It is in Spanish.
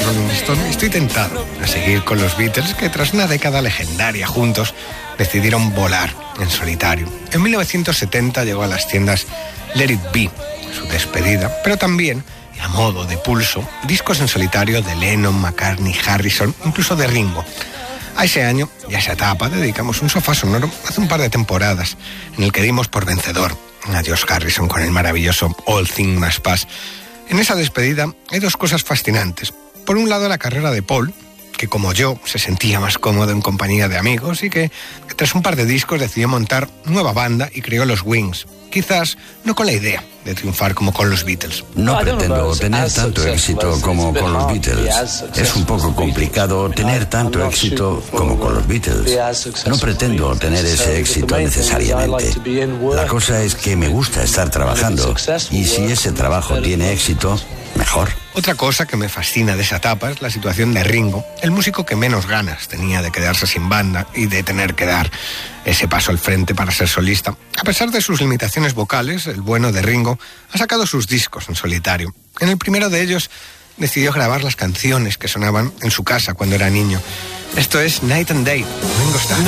Rolling Stone, estoy tentado a seguir con los Beatles, que tras una década legendaria juntos decidieron volar en solitario. En 1970 llegó a las tiendas Let It Be, su despedida, pero también, a modo de pulso, discos en solitario de Lennon, McCartney, Harrison, incluso de Ringo. A ese año y a esa etapa dedicamos un sofá sonoro hace un par de temporadas, en el que dimos por vencedor a George Harrison con el maravilloso All Things Must Pass. En esa despedida hay dos cosas fascinantes. Por un lado, la carrera de Paul, que como yo se sentía más cómodo en compañía de amigos y que tras un par de discos decidió montar nueva banda y creó los Wings. Quizás no con la idea de triunfar como con los Beatles. No pretendo tener tanto éxito como con los Beatles. Es un poco complicado tener tanto éxito como con los Beatles. No pretendo tener ese éxito necesariamente. La cosa es que me gusta estar trabajando y si ese trabajo tiene éxito, mejor. Otra cosa que me fascina de esa etapa es la situación de Ringo, el músico que menos ganas tenía de quedarse sin banda y de tener que dar ese paso al frente para ser solista. A pesar de sus limitaciones vocales, el bueno de Ringo ha sacado sus discos en solitario. En el primero de ellos decidió grabar las canciones que sonaban en su casa cuando era niño. Esto es Night and Day, Ringo Starr.